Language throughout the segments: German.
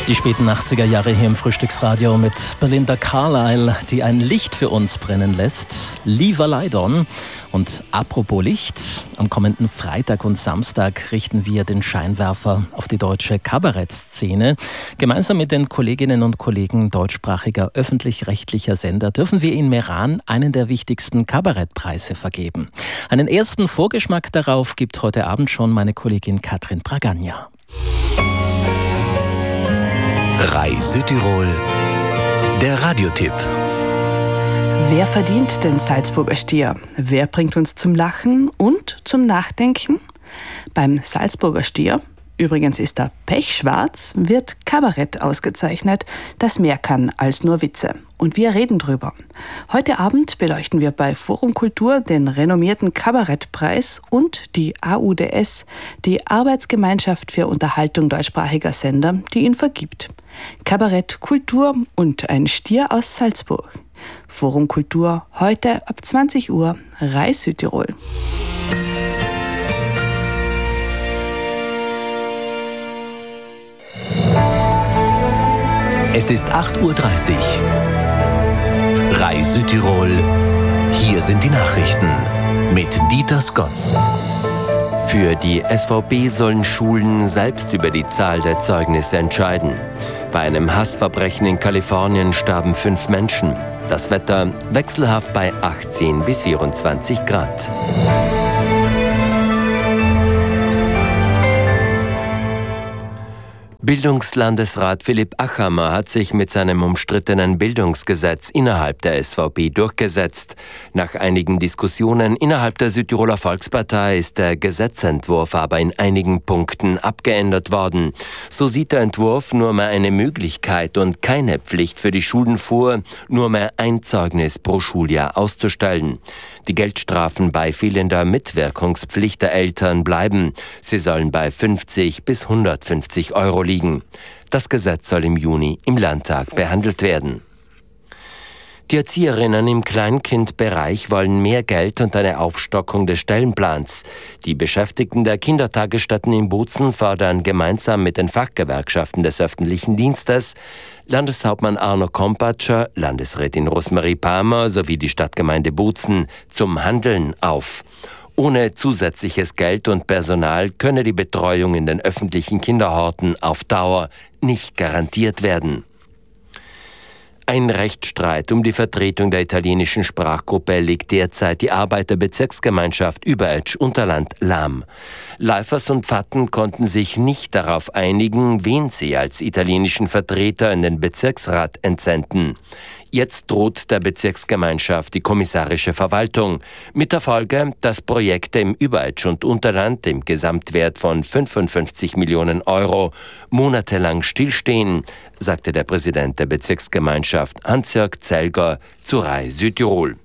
Die späten 80er Jahre hier im Frühstücksradio mit Belinda Carlisle, die ein Licht für uns brennen lässt. Leave a Light On. Und apropos Licht, am kommenden Freitag und Samstag richten wir den Scheinwerfer auf die deutsche Kabarettszene. Gemeinsam mit den Kolleginnen und Kollegen deutschsprachiger öffentlich-rechtlicher Sender dürfen wir in Meran einen der wichtigsten Kabarettpreise vergeben. Einen ersten Vorgeschmack darauf gibt heute Abend schon meine Kollegin Katrin Bragagna. RAI Südtirol, der Radiotipp. Wer verdient den Salzburger Stier? Wer bringt uns zum Lachen und zum Nachdenken? Beim Salzburger Stier, übrigens ist er pechschwarz, wird Kabarett ausgezeichnet, das mehr kann als nur Witze. Und wir reden drüber. Heute Abend beleuchten wir bei Forum Kultur den renommierten Kabarettpreis und die AUDS, die Arbeitsgemeinschaft für Unterhaltung deutschsprachiger Sender, die ihn vergibt. Kabarett, Kultur und ein Stier aus Salzburg. Forum Kultur heute ab 20 Uhr, RAI Südtirol. Es ist 8:30 Uhr. RAI Südtirol, hier sind die Nachrichten mit Dieter Skotz. Für die SVP sollen Schulen selbst über die Zahl der Zeugnisse entscheiden. Bei einem Hassverbrechen in Kalifornien starben 5 Menschen. Das Wetter wechselhaft bei 18 bis 24 Grad. Bildungslandesrat Philipp Achammer hat sich mit seinem umstrittenen Bildungsgesetz innerhalb der SVP durchgesetzt. Nach einigen Diskussionen innerhalb der Südtiroler Volkspartei ist der Gesetzentwurf aber in einigen Punkten abgeändert worden. So sieht der Entwurf nur mehr eine Möglichkeit und keine Pflicht für die Schulen vor, nur mehr ein Zeugnis pro Schuljahr auszustellen. Die Geldstrafen bei fehlender Mitwirkungspflicht der Eltern bleiben. Sie sollen bei 50 bis 150 Euro liegen. Das Gesetz soll im Juni im Landtag behandelt werden. Die Erzieherinnen im Kleinkindbereich wollen mehr Geld und eine Aufstockung des Stellenplans. Die Beschäftigten der Kindertagesstätten in Bozen fordern gemeinsam mit den Fachgewerkschaften des öffentlichen Dienstes Landeshauptmann Arno Kompatscher, Landesrätin Rosmarie Palmer sowie die Stadtgemeinde Bozen zum Handeln auf. Ohne zusätzliches Geld und Personal könne die Betreuung in den öffentlichen Kinderhorten auf Dauer nicht garantiert werden. Ein Rechtsstreit um die Vertretung der italienischen Sprachgruppe legt derzeit die Arbeiterbezirksgemeinschaft Überetsch-Unterland lahm. Leifers und Pfatten konnten sich nicht darauf einigen, wen sie als italienischen Vertreter in den Bezirksrat entsenden. Jetzt droht der Bezirksgemeinschaft die kommissarische Verwaltung. Mit der Folge, dass Projekte im Überetsch und Unterland im Gesamtwert von 55 Millionen Euro monatelang stillstehen, sagte der Präsident der Bezirksgemeinschaft Hans-Jörg Zelger zu RAI Südtirol.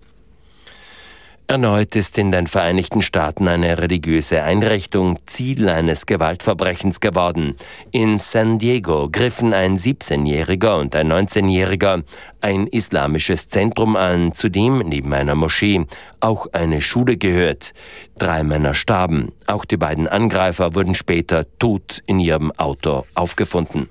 Erneut ist in den Vereinigten Staaten eine religiöse Einrichtung Ziel eines Gewaltverbrechens geworden. In San Diego griffen ein 17-Jähriger und ein 19-Jähriger ein islamisches Zentrum an, zu dem neben einer Moschee auch eine Schule gehört. 3 Männer starben. Auch die beiden Angreifer wurden später tot in ihrem Auto aufgefunden.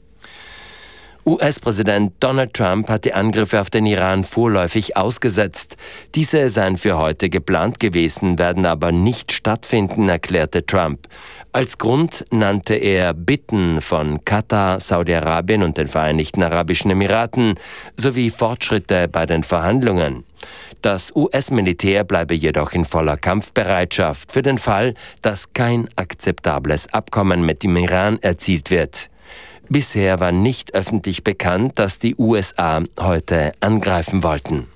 US-Präsident Donald Trump hat die Angriffe auf den Iran vorläufig ausgesetzt. Diese seien für heute geplant gewesen, werden aber nicht stattfinden, erklärte Trump. Als Grund nannte er Bitten von Katar, Saudi-Arabien und den Vereinigten Arabischen Emiraten sowie Fortschritte bei den Verhandlungen. Das US-Militär bleibe jedoch in voller Kampfbereitschaft für den Fall, dass kein akzeptables Abkommen mit dem Iran erzielt wird. Bisher war nicht öffentlich bekannt, dass die USA heute angreifen wollten.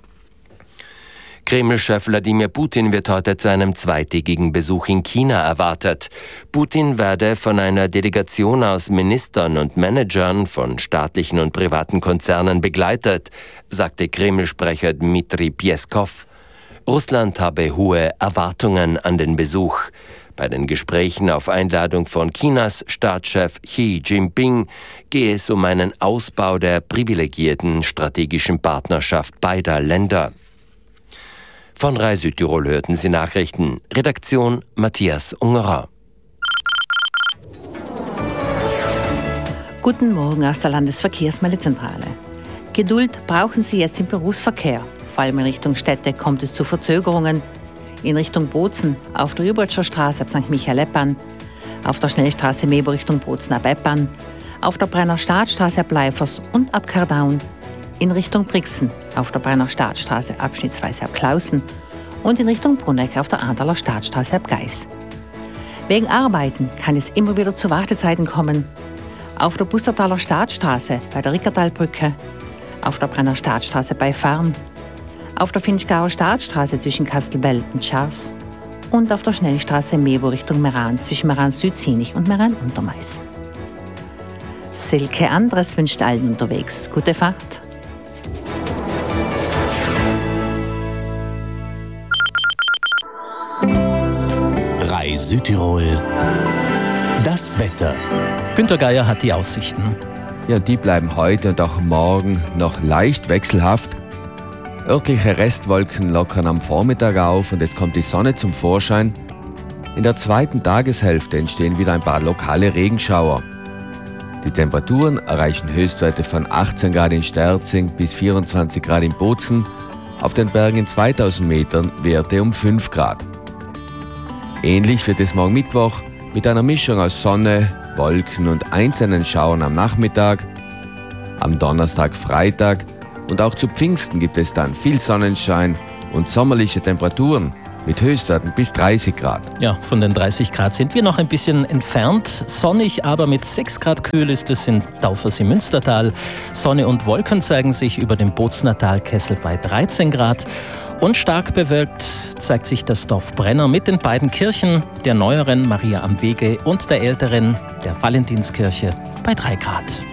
Kreml-Chef Wladimir Putin wird heute zu einem zweitägigen Besuch in China erwartet. Putin werde von einer Delegation aus Ministern und Managern von staatlichen und privaten Konzernen begleitet, sagte Kreml-Sprecher Dmitri Peskov. Russland habe hohe Erwartungen an den Besuch. Bei den Gesprächen auf Einladung von Chinas Staatschef Xi Jinping gehe es um einen Ausbau der privilegierten strategischen Partnerschaft beider Länder. Von RAI Südtirol hörten Sie Nachrichten. Redaktion Matthias Ungerer. Guten Morgen aus der Landesverkehrsmeldezentrale. Geduld brauchen Sie jetzt im Berufsverkehr. Vor allem in Richtung Städte kommt es zu Verzögerungen. In Richtung Bozen auf der Übritzscher Straße ab St. Michael-Eppan, auf der Schnellstraße Mebo Richtung Bozen ab Eppan, auf der Brenner Staatsstraße ab Leifers und ab Kardaun, in Richtung Brixen auf der Brenner Staatsstraße abschnittsweise ab Klausen und in Richtung Brunegg auf der Andaler Staatsstraße ab Geis. Wegen Arbeiten kann es immer wieder zu Wartezeiten kommen. Auf der Bustertaler Staatsstraße bei der Rickertalbrücke, auf der Brenner Staatsstraße bei Farn, auf der Finchgauer Staatsstraße zwischen Kastelbell und Schars und auf der Schnellstraße Mebo Richtung Meran zwischen Meran Südsinich und Meran Untermeis. Silke Andres wünscht allen unterwegs gute Fahrt. Rai Südtirol. Das Wetter. Günter Geier hat die Aussichten. Ja, die bleiben heute und auch morgen noch leicht wechselhaft. Örtliche Restwolken lockern am Vormittag auf und es kommt die Sonne zum Vorschein. In der zweiten Tageshälfte entstehen wieder ein paar lokale Regenschauer. Die Temperaturen erreichen Höchstwerte von 18 Grad in Sterzing bis 24 Grad in Bozen, auf den Bergen in 2000 Metern Werte um 5 Grad. Ähnlich wird es morgen Mittwoch mit einer Mischung aus Sonne, Wolken und einzelnen Schauern am Nachmittag. Am Donnerstag, Freitag und auch zu Pfingsten gibt es dann viel Sonnenschein und sommerliche Temperaturen mit Höchstwerten bis 30 Grad. Ja, von den 30 Grad sind wir noch ein bisschen entfernt. Sonnig, aber mit 6 Grad kühl ist es in Daufers im Münstertal. Sonne und Wolken zeigen sich über dem Bozener Talkessel bei 13 Grad. Und stark bewölkt zeigt sich das Dorf Brenner mit den beiden Kirchen, der neueren Maria am Wege und der älteren, der Valentinskirche, bei 3 Grad.